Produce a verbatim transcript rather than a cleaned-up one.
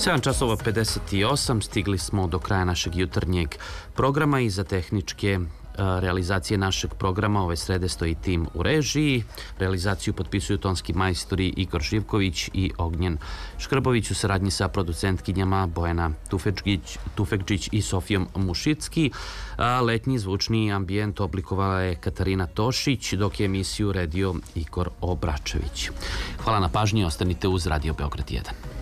sedam časova pedeset osam, stigli smo do kraja našeg jutarnjeg programa i za tehničke realizacije našeg programa ove srede stoji tim u režiji. Realizaciju potpisuju tonski majstori Igor Živković i Ognjen Škrbović u saradnji sa producentkinjama Bojana Tufekđić i Sofijom Mušicki. A letnji zvučni ambijent oblikovala je Katarina Tošić, dok je emisiju redio Igor Obračević. Hvala na pažnji, ostanite uz Radio Beograd jedan.